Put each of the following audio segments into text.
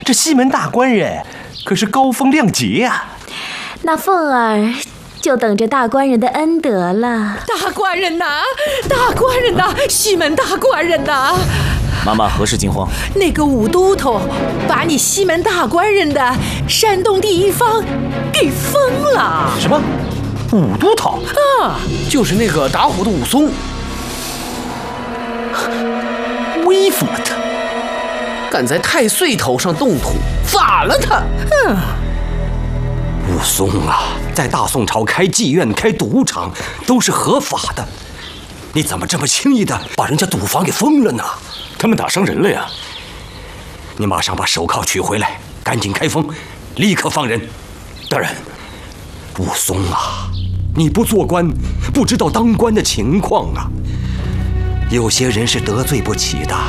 这西门大官人可是高风亮节呀。 那凤儿就等着大官人的恩德了。 大官人呐，大官人呐，西门大官人呐！ 妈妈何事惊慌？ 那个武都头把你西门大官人的山东第一方给封了。 什么？武都头？ 啊， 就是那个打虎的武松。 威服了他， 敢在太岁头上动土，法了他！ 武松啊，在大宋朝开妓院、开赌场都是合法的，你怎么这么轻易的把人家赌坊给封了呢？ 他们打伤人了呀！ 你马上把手铐取回来，赶紧开封，立刻放人。 大人， 武松啊，你不做官，不知道当官的情况啊。有些人是得罪不起的。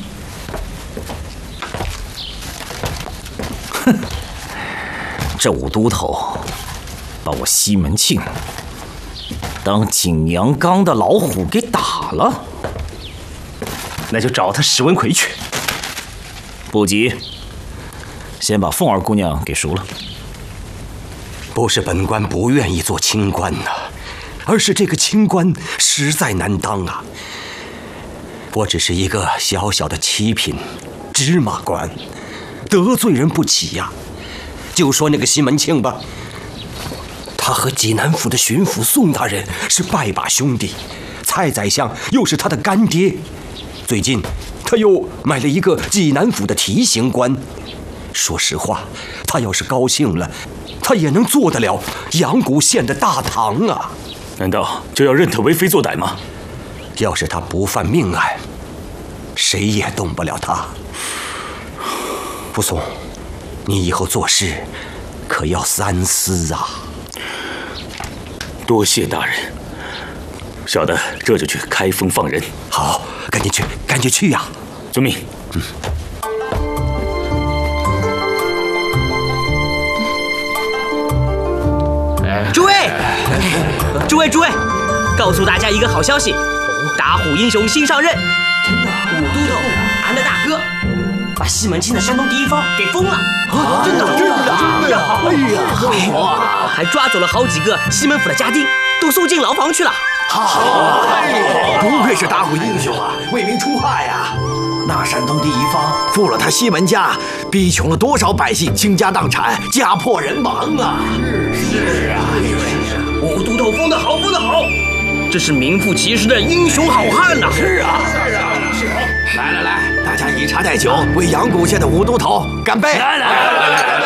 哼，这武都头把我西门庆当景阳冈的老虎给打了， 那就找他史文奎去。 不急，先把凤儿姑娘给赎了。 不是本官不愿意做清官呐，而是这个清官实在难当啊。我只是一个小小的七品芝麻官，得罪人不起呀。就说那个西门庆吧，他和济南府的巡抚宋大人是拜把兄弟，蔡宰相又是他的干爹。最近他又买了一个济南府的提刑官。说实话，他要是高兴了，他也能做得了阳谷县的大堂啊。 难道就要任他为非作歹吗？ 要是他不犯命案，谁也动不了他。武松，你以后做事可要三思啊。 多谢大人，小的这就去开封放人。 好，赶紧去，赶紧去呀！ 遵命。 诸位，告诉大家一个好消息，打虎英雄新上任，武都头俺的大哥把西门庆的山东第一方给封了。真的！哎呀，还抓走了好几个西门府的家丁，都送进牢房去了。 好，不愧是打虎英雄啊，为民除害呀！那山东第一方富了他西门家，逼穷了多少百姓倾家荡产，家破人亡啊！是啊， 武都头封得好，这是名副其实的英雄好汉呐！ 是啊，来，大家以茶代酒，为阳谷县的武都头干杯！来！